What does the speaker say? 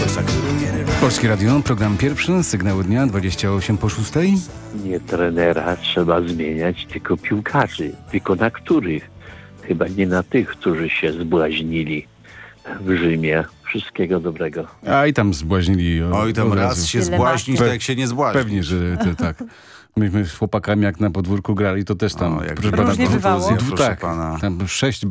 Polskie Radio, program pierwszy, sygnały dnia, 28 po 6. Nie trenera trzeba zmieniać, tylko piłkarzy. Tylko na których? Chyba nie na tych, którzy się zbłaźnili w Rzymie. Wszystkiego dobrego. A i tam zbłaźnili. Oj, tam od raz razu. się zbłaźnić, to jak się nie zbłaźnić. Pewnie, że to tak. Myśmy z chłopakami jak na podwórku grali, to też tam... O, jak proszę pana, różnie bywało. proszę tak, pana. tam 6